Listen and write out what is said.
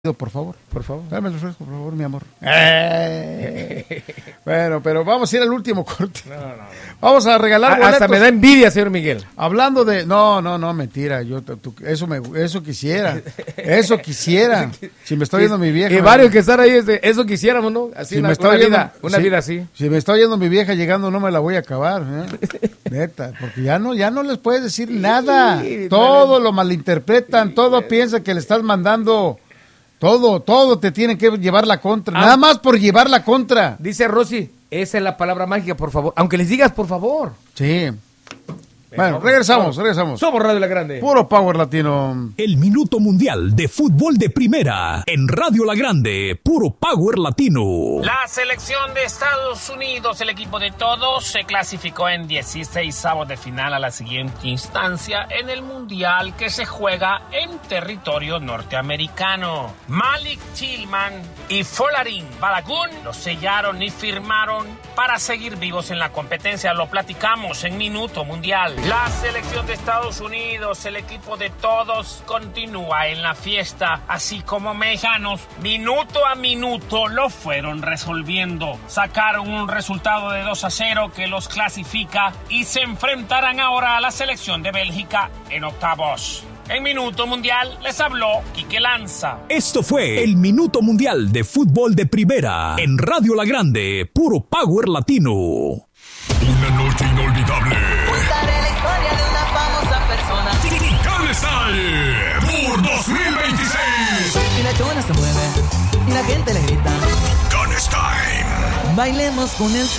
Por favor. Dame el refresco, por favor, mi amor. Bueno, pero vamos a ir al último corte. No. Vamos a regalar boletos. Hasta me da envidia, señor Miguel. Hablando de... No, mentira. Eso quisiera. Eso quisiera. Si me estoy oyendo mi vieja. Y varios que están ahí, eso quisiéramos, ¿no? Así si una vida así. Si me está oyendo mi vieja llegando, no me la voy a acabar. Neta, porque ya no les puedes decir nada. Todo lo malinterpretan, todo piensa que le estás mandando... Todo te tienen que llevar la contra. Nada más por llevar la contra. Dice Rosy, esa es la palabra mágica, por favor. Aunque les digas, por favor. Sí. Bueno, regresamos. Somos Radio La Grande. Puro Power Latino. El Minuto Mundial de Fútbol de Primera en Radio La Grande. Puro Power Latino. La selección de Estados Unidos, el equipo de todos, se clasificó en 16avos de final a la siguiente instancia en el Mundial que se juega en territorio norteamericano. Malik Tillman y Folarin Balogun lo sellaron y firmaron para seguir vivos en la competencia. Lo platicamos en Minuto Mundial. La selección de Estados Unidos, el equipo de todos, continúa en la fiesta, así como mexicanos, minuto a minuto lo fueron resolviendo. Sacaron un resultado de 2-0 que los clasifica y se enfrentarán ahora a la selección de Bélgica en octavos. En Minuto Mundial les habló Quique Lanza. Esto fue el Minuto Mundial de Fútbol de Primera en Radio La Grande, puro Power Latino. Una noche inolvidable. Contaré la historia de una famosa persona. Ticane Style por 2026. Y la chona se mueve y la gente le grita. Ticane Style. Bailemos con el